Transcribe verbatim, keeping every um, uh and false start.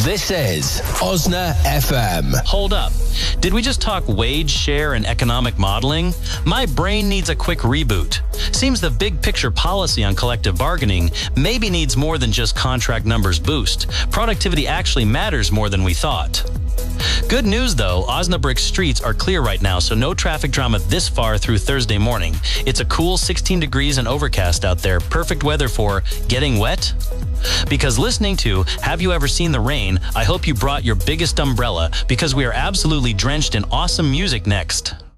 This is Osna F M. Hold up. Did we just talk wage share and economic modeling? My brain needs a quick reboot. Seems the big picture policy on collective bargaining maybe needs more than just contract numbers boost. Productivity actually matters more than we thought. Good news though, Osnabrick's streets are clear right now, so no traffic drama this far through Thursday morning. It's a cool sixteen degrees and overcast out there. Perfect weather for getting wet. Because listening to Have You Ever Seen the Rain, I hope you brought your biggest umbrella because we are absolutely drenched in awesome music next.